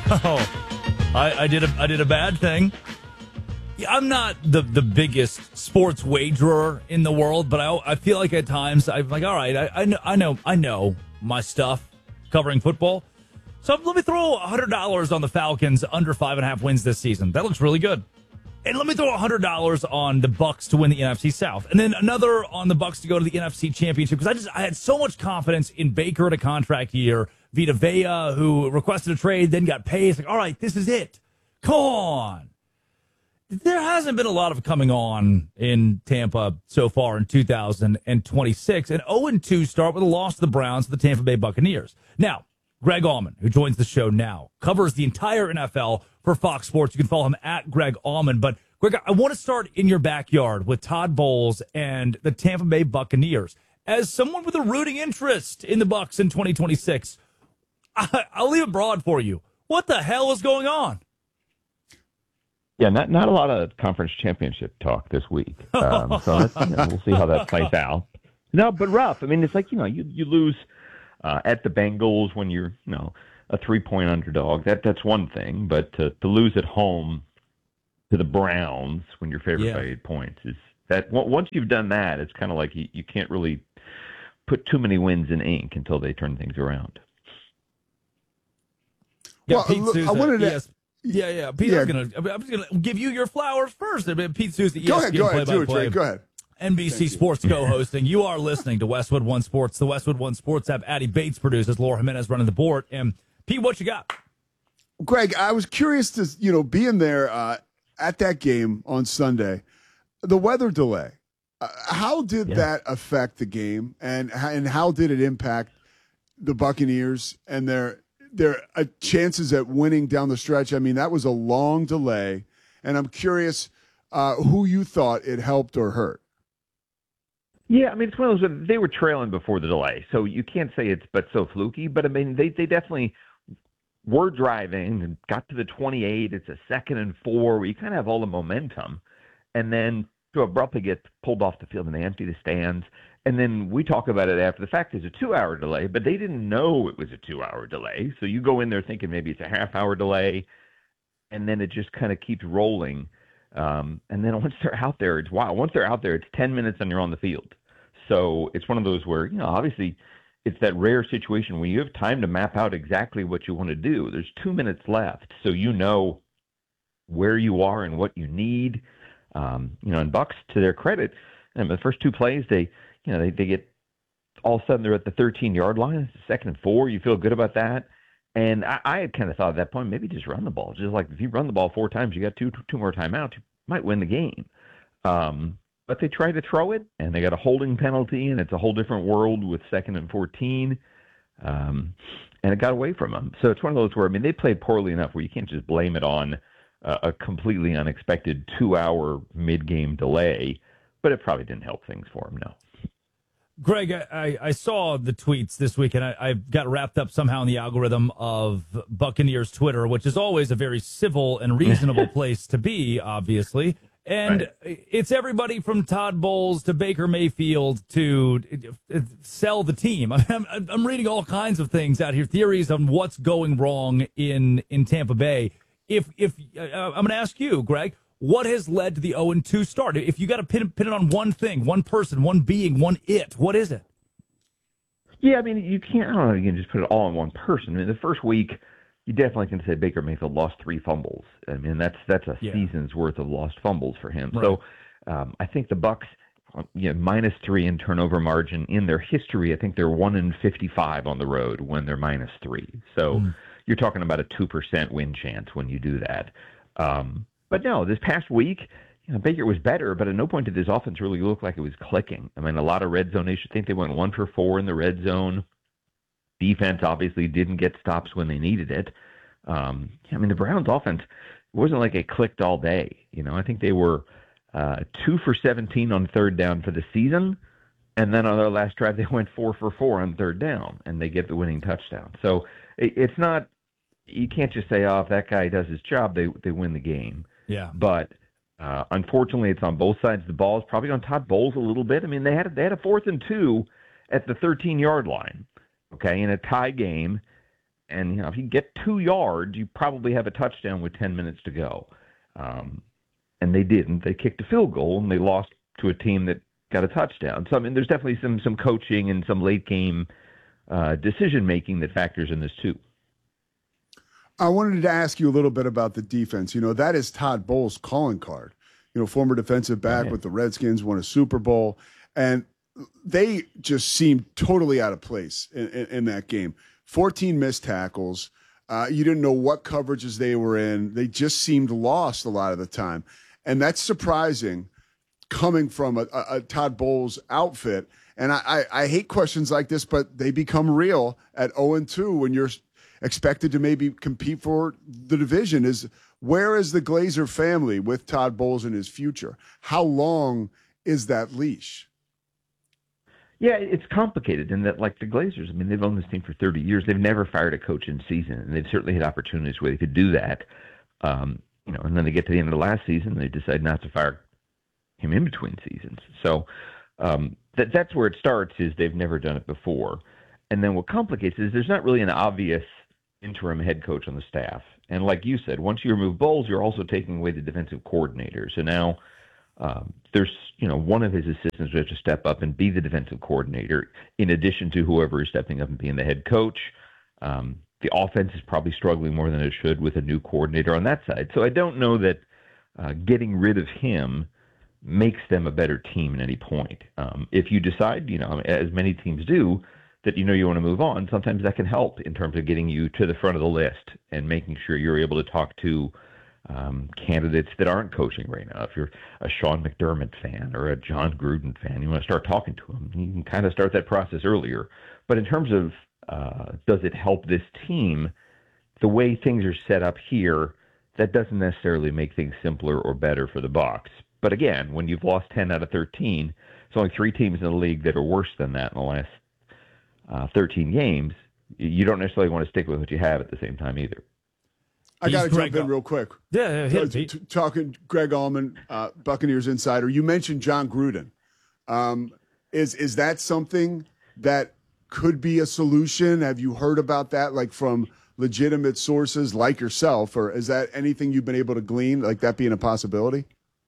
Oh, I did a bad thing. Yeah, I'm not the biggest sports wagerer in the world, but I feel like at times I'm like, all right, I know my stuff covering football. So let me throw $100 on the Falcons under 5.5 wins this season. That looks really good. And let me throw $100 on the Bucks to win the NFC South, and then another on the Bucks to go to the NFC Championship, because I had so much confidence in Baker at a contract year. Vita Vea, who requested a trade, then got paid. It's like, all right, this is it. Come on. There hasn't been a lot of coming on in Tampa so far in 2026. An 0-2 start with a loss to the Browns to the Tampa Bay Buccaneers. Now, Greg Allman, who joins the show now, covers the entire NFL for Fox Sports. You can follow him at Greg Allman. But, Greg, I want to start in your backyard with Todd Bowles and the Tampa Bay Buccaneers. As someone with a rooting interest in the Bucs in 2026, I'll leave it broad for you. What the hell is going on? Yeah, not a lot of conference championship talk this week. So we'll see how that plays out. No, but rough. I mean, it's like, you lose at the Bengals when you're, a 3-point underdog. That's one thing. But to lose at home to the Browns when you're favored by 8 points is that once you've done that, it's kind of like you can't really put too many wins in ink until they turn things around. Yeah, well, I wanted to. Yeah. Pete, I'm just gonna give you your flowers first. Pete Souza, ESPN play-by-play. Go ahead. NBC Sports co-hosting. You are listening to Westwood One Sports, the Westwood One Sports app. Addie Bates produces. Laura Jimenez running the board. And Pete, what you got? Greg, I was curious to being there at that game on Sunday. The weather delay. How did that affect the game, and how did it impact the Buccaneers and their chances at winning down the stretch? I mean, that was a long delay, and I'm curious who you thought it helped or hurt. Yeah, I mean, it's one of those, they were trailing before the delay, so you can't say it's but so fluky, but I mean, they definitely were driving and got to the 28. It's a 2nd and 4 where you kind of have all the momentum, and then to abruptly get pulled off the field and they empty the stands. And then we talk about it after the fact. There's a 2-hour delay, but they didn't know it was a 2-hour delay. So you go in there thinking maybe it's a half-hour delay, and then it just kind of keeps rolling. And then once they're out there, it's wow. Once they're out there, it's 10 minutes and you're on the field. So it's one of those where, obviously it's that rare situation where you have time to map out exactly what you want to do. There's 2 minutes left, so you know where you are and what you need. And Bucs, to their credit, the first 2 plays, they get all of a sudden they're at the 13-yard line. It's a 2nd and 4. You feel good about that. And I had kind of thought at that point, maybe just run the ball. Just like if you run the ball 4 times, you got two more timeouts, you might win the game. But they tried to throw it, and they got a holding penalty, and it's a whole different world with 2nd and 14. And it got away from them. So it's one of those where, they played poorly enough where you can't just blame it on a completely unexpected 2-hour mid-game delay. But it probably didn't help things for them, no. Greg, I saw the tweets this week, and I got wrapped up somehow in the algorithm of Buccaneers Twitter, which is always a very civil and reasonable place to be, obviously. And It's everybody from Todd Bowles to Baker Mayfield to sell the team. I'm reading all kinds of things out here, theories on what's going wrong in Tampa Bay. If I'm going to ask you, Greg, what has led to the 0-2 start? If you got to pin it on one thing, one person, one being, what is it? Yeah, you can't. I don't know. You can just put it all on one person. The first week, you definitely can say Baker Mayfield lost 3 fumbles. That's a season's worth of lost fumbles for him. Right. So I think the Bucs, -3 in turnover margin in their history. I think they're 1-55 on the road when they're -3. So you're talking about a 2% win chance when you do that. But no, this past week, Baker was better, but at no point did this offense really look like it was clicking. A lot of red zone issues. I think they went 1 for 4 in the red zone. Defense obviously didn't get stops when they needed it. The Browns offense, it wasn't like it clicked all day. I think they were 2 for 17 on 3rd down for the season. And then on their last drive, they went 4 for 4 on 3rd down, and they get the winning touchdown. So it's not, you can't just say, if that guy does his job, they win the game. Yeah. But unfortunately, it's on both sides of the ball. It's probably on Todd Bowles a little bit. They had a 4th and 2 at the 13-yard line, okay, in a tie game. And, if you get 2 yards, you probably have a touchdown with 10 minutes to go. And they didn't. They kicked a field goal, and they lost to a team that got a touchdown. So, there's definitely some coaching and some late-game decision-making that factors in this, too. I wanted to ask you a little bit about the defense. That is Todd Bowles' calling card. Former defensive back with the Redskins, won a Super Bowl, and they just seemed totally out of place in that game. 14 missed tackles. You didn't know what coverages they were in. They just seemed lost a lot of the time. And that's surprising coming from a Todd Bowles outfit. And I hate questions like this, but they become real at 0-2 when you're expected to maybe compete for the division. Where is the Glazer family with Todd Bowles in his future? How long is that leash? Yeah, it's complicated in that, like the Glazers, they've owned this team for 30 years. They've never fired a coach in season, and they've certainly had opportunities where they could do that. And then they get to the end of the last season, and they decide not to fire him in between seasons. So that's where it starts, is they've never done it before. And then what complicates it is there's not really an obvious interim head coach on the staff. And like you said, once you remove Bowles, you're also taking away the defensive coordinator. So now there's, one of his assistants who has to step up and be the defensive coordinator in addition to whoever is stepping up and being the head coach. The offense is probably struggling more than it should with a new coordinator on that side. So I don't know that getting rid of him makes them a better team at any point. If you decide, as many teams do, that you want to move on, sometimes that can help in terms of getting you to the front of the list and making sure you're able to talk to candidates that aren't coaching right now. If you're a Sean McDermott fan or a John Gruden fan, you want to start talking to them. You can kind of start that process earlier. But in terms of does it help this team, the way things are set up here, that doesn't necessarily make things simpler or better for the Bucs. But again, when you've lost 10 out of 13, there's only 3 teams in the league that are worse than that in the last 13 games. You don't necessarily want to stick with what you have at the same time either. I got to jump in real quick. Yeah, talking Greg Allman, Buccaneers insider. You mentioned John Gruden. Is that something that could be a solution? Have you heard about that, like from legitimate sources like yourself, or is that anything you've been able to glean, like that being a possibility?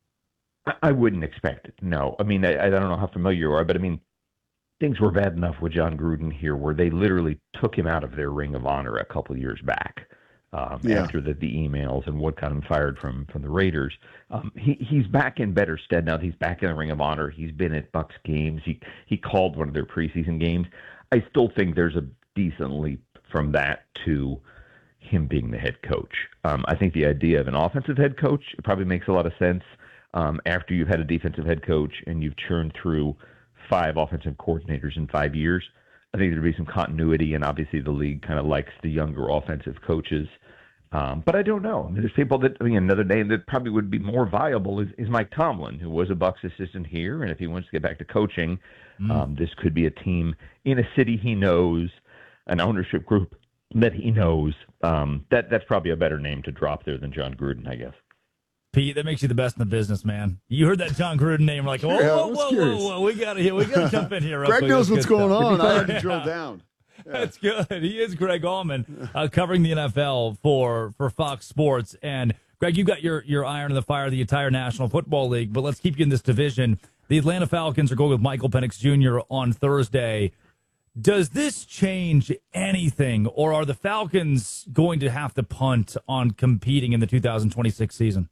I wouldn't expect it. No, I don't know how familiar you are, but things were bad enough with John Gruden here where they literally took him out of their Ring of Honor a couple of years back. After the emails and what got him fired from the Raiders. He's back in better stead now. He's back in the Ring of Honor. He's been at Bucs games. He called one of their preseason games. I still think there's a decent leap from that to him being the head coach. I think the idea of an offensive head coach, it probably makes a lot of sense after you've had a defensive head coach and you've churned through 5 offensive coordinators in 5 years. I think there'd be some continuity, and obviously the league kind of likes the younger offensive coaches. But I don't know. There's people that, another name that probably would be more viable is Mike Tomlin, who was a Bucs assistant here, and if he wants to get back to coaching, this could be a team in a city he knows, an ownership group that he knows. That's probably a better name to drop there than John Gruden, I guess. Pete, that makes you the best in the business, man. You heard that John Gruden name, like, whoa, we got to jump in here. Greg knows what's going on. I had to drill down. Yeah. That's good. He is Greg Allman, covering the NFL for Fox Sports. And Greg, you got your iron in the fire of the entire National Football League, but let's keep you in this division. The Atlanta Falcons are going with Michael Penix Jr. on Thursday. Does this change anything, or are the Falcons going to have to punt on competing in the 2026 season?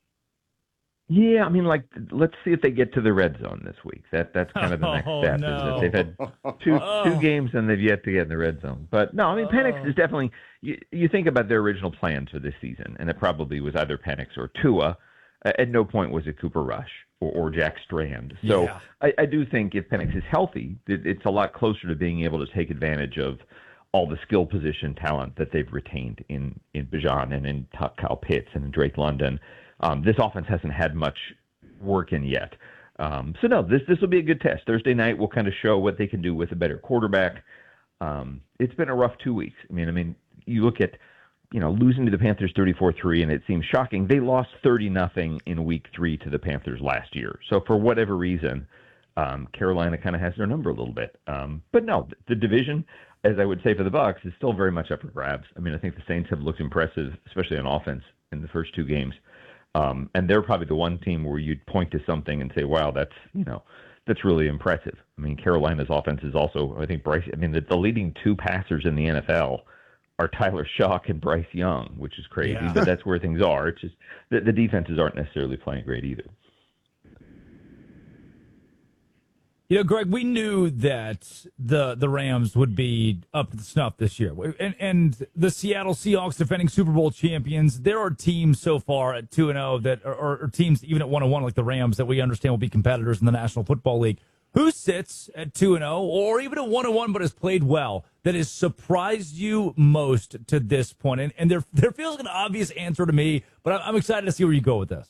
Yeah, let's see if they get to the red zone this week. That's kind of the next step. No. Is that they've had two games and they've yet to get in the red zone. But no, Penix is definitely. You think about their original plans for this season, and it probably was either Penix or Tua. At no point was it Cooper Rush or Jack Strand. So yeah. I do think if Penix is healthy, it's a lot closer to being able to take advantage of all the skill position talent that they've retained in Bijan and in Kyle Pitts and in Drake London. This offense hasn't had much work in yet. So no, this will be a good test. Thursday night will kind of show what they can do with a better quarterback. It's been a rough 2 weeks. You look at, losing to the Panthers 34-3, and it seems shocking. They lost 30-0 in week 3 to the Panthers last year. So for whatever reason, Carolina kind of has their number a little bit. But no, the division, as I would say for the Bucs, is still very much up for grabs. I mean, I think the Saints have looked impressive, especially on offense in the first two games. And they're probably the one team where you'd point to something and say, wow, that's really impressive. I mean, Carolina's offense is also, I think, the leading two passers in the NFL are Tyler Shock and Bryce Young, which is crazy, but that's where things are. It's just the defenses aren't necessarily playing great either. You know, Greg, we knew that the Rams would be up to the snuff this year. And the Seattle Seahawks, defending Super Bowl champions, there are teams so far at 2-0 that are teams even at 1-1 like the Rams that we understand will be competitors in the National Football League. Who sits at 2-0 or even at 1-1 but has played well that has surprised you most to this point? And there feels like an obvious answer to me, but I'm excited to see where you go with this.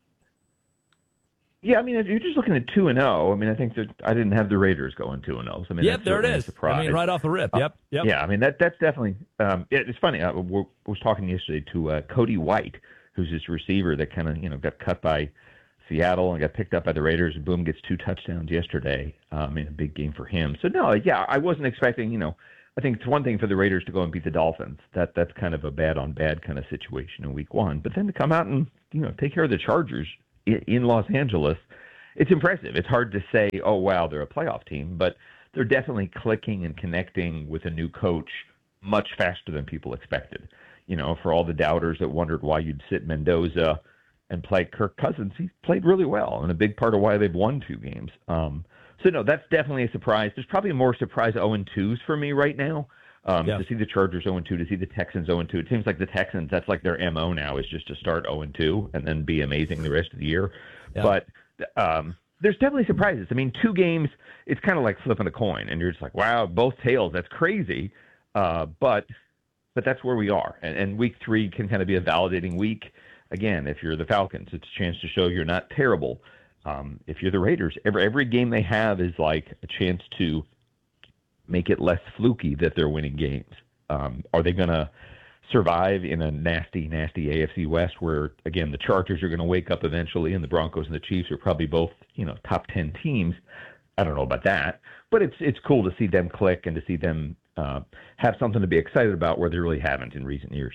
Yeah, I mean, if you're just looking at 2-0, I mean, I think that I didn't have the Raiders going 2-0. So, I mean, yep, there it is. I mean, right off the rip. Yep. Yeah, I mean, that's definitely. It's funny. I was talking yesterday to Cody White, who's this receiver that kind of got cut by Seattle and got picked up by the Raiders, and boom, gets 2 touchdowns yesterday. In a big game for him. So no, yeah, I wasn't expecting. I think it's one thing for the Raiders to go and beat the Dolphins. That's kind of a bad on bad kind of situation in Week 1. But then to come out and take care of the Chargers in Los Angeles, it's impressive. It's hard to say, oh, wow, they're a playoff team, but they're definitely clicking and connecting with a new coach much faster than people expected. For all the doubters that wondered why you'd sit Mendoza and play Kirk Cousins, he played really well, and a big part of why they've won 2 games. So, no, that's definitely a surprise. There's probably more surprise 0-2s for me right now. To see the Chargers 0-2, to see the Texans 0-2. It seems like the Texans, that's like their MO now, is just to start 0-2 and then be amazing the rest of the year. Yeah. But there's definitely surprises. I mean, 2 games, it's kind of like flipping a coin, and you're just like, wow, both tails, that's crazy. But that's where we are. And Week 3 can kind of be a validating week. Again, if you're the Falcons, it's a chance to show you're not terrible. If you're the Raiders, every game they have is like a chance to make it less fluky that they're winning games. Are they going to survive in a nasty, nasty AFC West where, again, the Chargers are going to wake up eventually and the Broncos and the Chiefs are probably both, top 10 teams? I don't know about that. But it's cool to see them click and to see them have something to be excited about where they really haven't in recent years.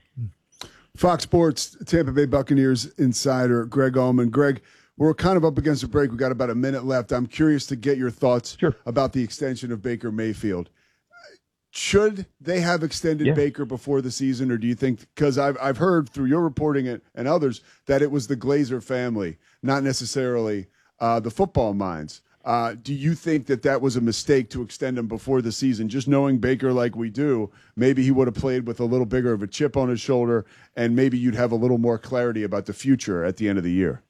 Fox Sports Tampa Bay Buccaneers insider Greg Auman. Greg, we're kind of up against a break. We've got about a minute left. I'm curious to get your thoughts about the extension of Baker Mayfield. Should they have extended Baker before the season, or do you think, because I've heard through your reporting and others that it was the Glazer family, not necessarily the football minds. Do you think that was a mistake to extend him before the season? Just knowing Baker like we do, maybe he would have played with a little bigger of a chip on his shoulder, and maybe you'd have a little more clarity about the future at the end of the year.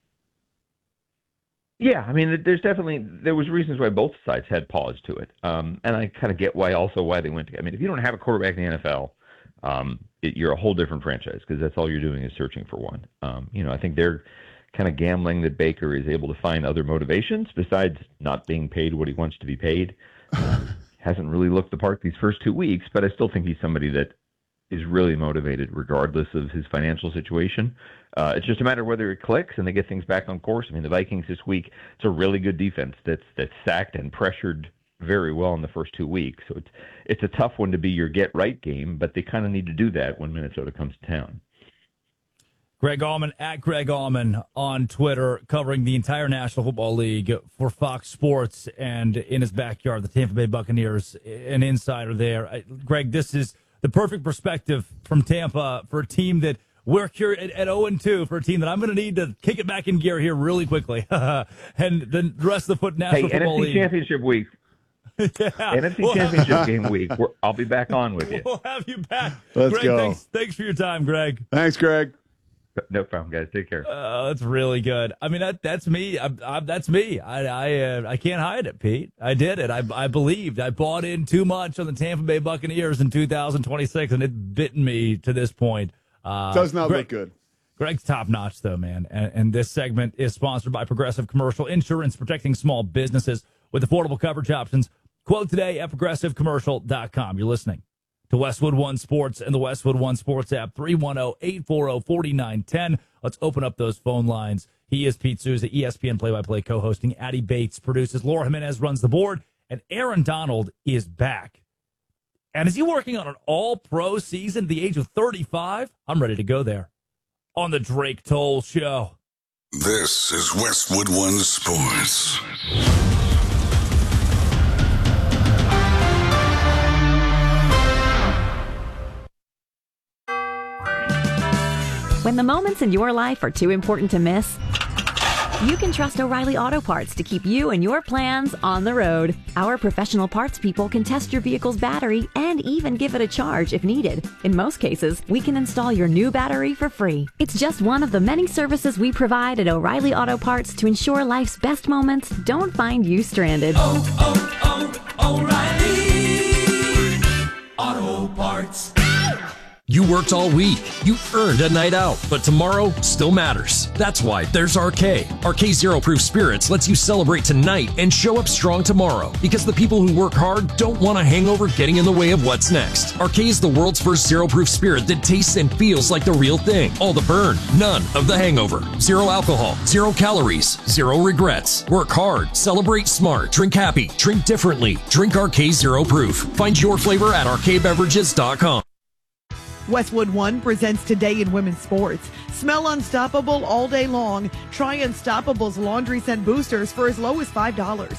Yeah, I mean, there was reasons why both sides had pause to it, and I kind of get why they went to. I mean, if you don't have a quarterback in the NFL, you're a whole different franchise because that's all you're doing is searching for one. I think they're kind of gambling that Baker is able to find other motivations besides not being paid what he wants to be paid. Hasn't really looked the part these first 2 weeks, but I still think he's somebody that is really motivated regardless of his financial situation. It's just a matter of whether it clicks and they get things back on course. I mean, the Vikings this week, it's a really good defense that's sacked and pressured very well in the first 2 weeks. So it's a tough one to be your get-right game, but they kind of need to do that when Minnesota comes to town. Greg Auman, at Greg Auman on Twitter, covering the entire National Football League for Fox Sports, and in his backyard, the Tampa Bay Buccaneers, an insider there. Greg, this is the perfect perspective from Tampa for a team that we're curious at 0-2 for a team that I'm going to need to kick it back in gear here really quickly. And the rest of the National Football NFC League. Championship week. NFC Championship game week. I'll be back on with you. We'll have you back. Let's Greg, go. Thanks for your time, Greg. Thanks, Greg. No problem, guys. Take care. That's really good. I mean, that's me. That's me. I can't hide it, Pete. I did it. I believed. I bought in too much on the Tampa Bay Buccaneers in 2026, and it's bitten me to this point. Does not look good. Greg's top notch, though, man. And this segment is sponsored by Progressive Commercial Insurance, protecting small businesses with affordable coverage options. Quote today at progressivecommercial.com. You're listening to Westwood One Sports and the Westwood One Sports app, 310-840-4910. Let's open up those phone lines. He is Pete Souza, ESPN play-by-play co-hosting. Addie Bates produces. Laura Jimenez runs the board. And Aaron Donald is back. And is he working on an all-pro season at the age of 35? I'm ready to go there. On the Drake Toll Show. This is Westwood One Sports. When the moments in your life are too important to miss, you can trust O'Reilly Auto Parts to keep you and your plans on the road. Our professional parts people can test your vehicle's battery and even give it a charge if needed. In most cases, we can install your new battery for free. It's just one of the many services we provide at O'Reilly Auto Parts to ensure life's best moments don't find you stranded. O'Reilly Auto Parts. You worked all week. You earned a night out, but tomorrow still matters. That's why there's RK. RK Zero Proof Spirits lets you celebrate tonight and show up strong tomorrow, because the people who work hard don't want a hangover getting in the way of what's next. RK is the world's first zero proof spirit that tastes and feels like the real thing. All the burn, none of the hangover. Zero alcohol, 0 calories, 0 regrets. Work hard, celebrate smart, drink happy, drink differently. Drink RK Zero Proof. Find your flavor at rkbeverages.com. Westwood One presents Today in Women's Sports. Smell unstoppable all day long. Try Unstoppable's laundry scent boosters for as low as $5.